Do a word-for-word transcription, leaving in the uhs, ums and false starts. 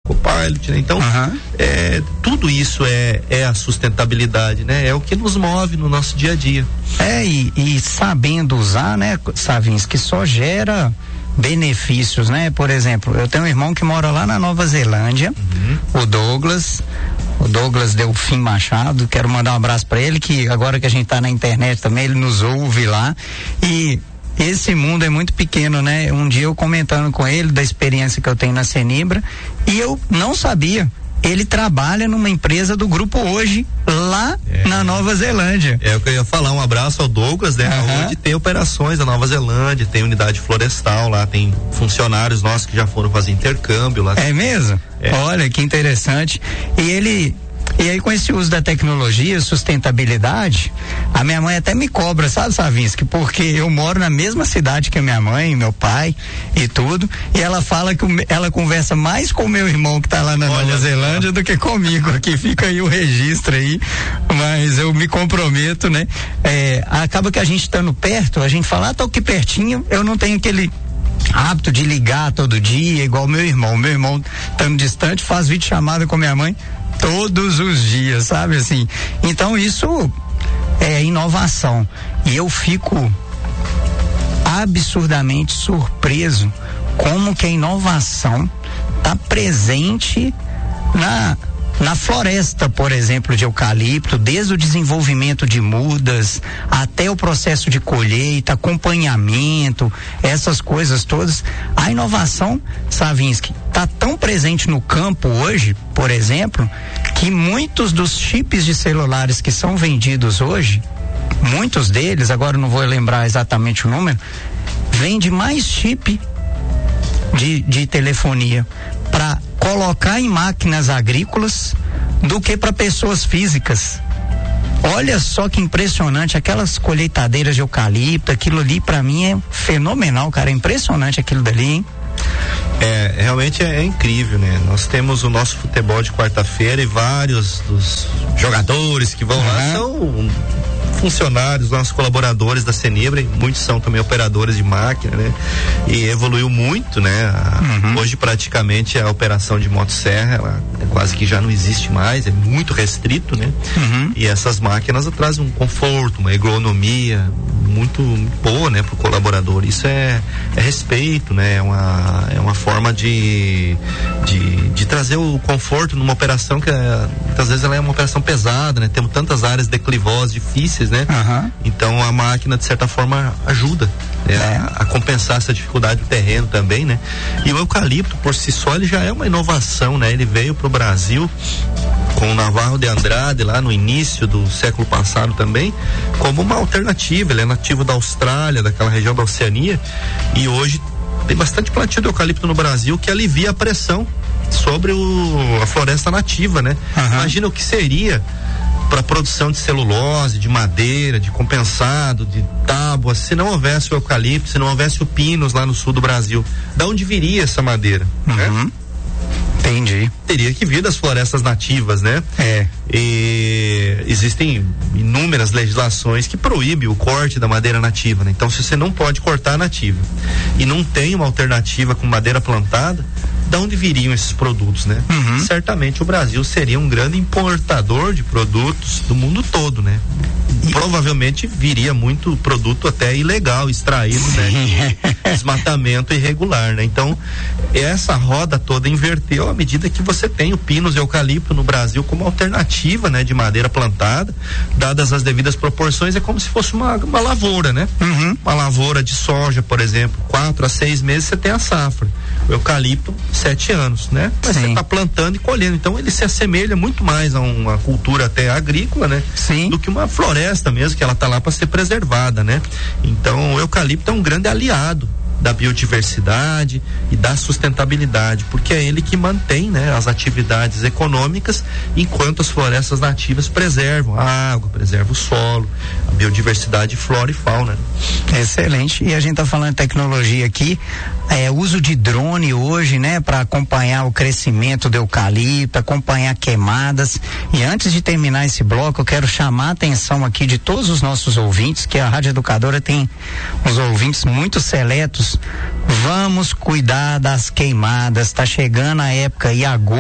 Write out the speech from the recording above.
Copilot, né? Então, uhum. é, tudo isso é, é a sustentabilidade, né? É o que nos move no nosso dia a dia. É, e, e sabendo usar, né, Savinski, que só gera benefícios, né? Por exemplo, eu tenho um irmão que mora lá na Nova Zelândia, uhum. o Douglas, o Douglas Delfim Machado, quero mandar um abraço para ele, que agora que a gente tá na internet também, ele nos ouve lá, e esse mundo é muito pequeno, né? Um dia eu comentando com ele da experiência que eu tenho na Senibra, e eu não sabia. Ele trabalha numa empresa do grupo Hoje, lá é. na Nova Zelândia. É o que eu ia falar, um abraço ao Douglas, né? Uhum. Onde tem operações na Nova Zelândia, tem unidade florestal lá, tem funcionários nossos que já foram fazer intercâmbio lá. É mesmo? É. Olha, que interessante. E ele... E aí, com esse uso da tecnologia, sustentabilidade, a minha mãe até me cobra, sabe, Savinski? Porque eu moro na mesma cidade que a minha mãe, meu pai e tudo, e ela fala que ela conversa mais com o meu irmão que tá lá na Olha Nova Zelândia do que comigo, aqui fica aí o registro aí, mas eu me comprometo, né? É, acaba que a gente estando perto, a gente fala, ah, tô aqui pertinho, eu não tenho aquele hábito de ligar todo dia, igual meu irmão. Meu irmão, estando distante, faz videochamada com minha mãe todos os dias, sabe assim? Então isso é inovação. E eu fico absurdamente surpreso como que a inovação está presente na na floresta, por exemplo, de eucalipto, desde o desenvolvimento de mudas até o processo de colheita, acompanhamento, essas coisas todas. A inovação, Savinski, está tão presente no campo hoje, por exemplo, que muitos dos chips de celulares que são vendidos hoje, muitos deles, agora não vou lembrar exatamente o número, vende mais chip de, de telefonia para colocar em máquinas agrícolas do que para pessoas físicas. Olha só que impressionante, aquelas colheitadeiras de eucalipto, aquilo ali para mim é fenomenal, cara, é impressionante aquilo dali, hein? É, realmente é, é incrível, né? Nós temos o nosso futebol de quarta-feira e vários dos jogadores que vão uhum. lá são funcionários, nossos colaboradores da Senibra, muitos são também operadores de máquina, né? E evoluiu muito, né? A, uhum. Hoje praticamente a operação de motosserra, ela é quase que já não existe mais, é muito restrito, né? Uhum. E essas máquinas trazem um conforto, uma ergonomia muito boa, né, pro colaborador. Isso é, é respeito, né? É uma, é uma forma de, de, de trazer o conforto numa operação que é, muitas vezes ela é uma operação pesada, né? Temos tantas áreas declivosas, difíceis, né? Uhum. Então a máquina de certa forma ajuda, né? É. a, a compensar essa dificuldade do terreno também, né? E o eucalipto por si só ele já é uma inovação, né? Ele veio pro Brasil com o Navarro de Andrade lá no início do século passado também, como uma alternativa. Ele é nativo da Austrália, daquela região da Oceania, e hoje tem bastante plantio de eucalipto no Brasil que alivia a pressão sobre o, a floresta nativa, né? Uhum. Imagina o que seria para produção de celulose, de madeira, de compensado, de tábua, se não houvesse o eucalipto, se não houvesse o pinus lá no sul do Brasil. Da onde viria essa madeira? Uhum. Né? Entendi. Teria que vir das florestas nativas, né? É. E existem inúmeras legislações que proíbem o corte da madeira nativa, né? Então, se você não pode cortar a nativa e não tem uma alternativa com madeira plantada, da onde viriam esses produtos, né? Uhum. Certamente o Brasil seria um grande importador de produtos do mundo todo, né? E provavelmente viria muito produto até ilegal, extraído, né? De desmatamento irregular, né? Então, essa roda toda inverteu à medida que você tem o pinus e eucalipto no Brasil como alternativa, né? De madeira plantada, dadas as devidas proporções, é como se fosse uma, uma lavoura, né? Uhum. Uma lavoura de soja, por exemplo, quatro a seis meses você tem a safra. O eucalipto, sete anos, né? Mas Sim. você está plantando e colhendo, então ele se assemelha muito mais a uma cultura até agrícola, né? Sim. Do que uma floresta mesmo, que ela tá lá para ser preservada, né? Então o eucalipto é um grande aliado da biodiversidade e da sustentabilidade, porque é ele que mantém, né, as atividades econômicas, enquanto as florestas nativas preservam a água, preservam o solo, a biodiversidade, flora e fauna. Excelente. E a gente tá falando de tecnologia aqui, é, uso de drone hoje, né, para acompanhar o crescimento do eucalipto, acompanhar queimadas. E antes de terminar esse bloco, eu quero chamar a atenção aqui de todos os nossos ouvintes, que a Rádio Educadora tem uns ouvintes muito seletos. Vamos cuidar das queimadas, tá chegando a época e agosto